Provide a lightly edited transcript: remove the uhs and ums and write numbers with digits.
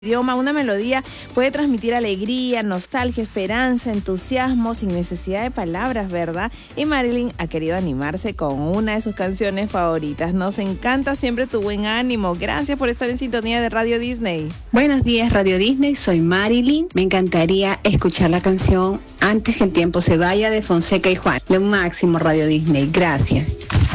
Idioma, una melodía puede transmitir alegría, nostalgia, esperanza, entusiasmo, sin necesidad de palabras, ¿verdad? Y Marilyn ha querido animarse con una de sus canciones favoritas. Nos encanta siempre tu buen ánimo. Gracias por estar en sintonía de Radio Disney. Buenos días, Radio Disney. Soy Marilyn. Me encantaría escuchar la canción Antes que el tiempo se vaya de Fonseca y Juan. Lo máximo, Radio Disney. Gracias.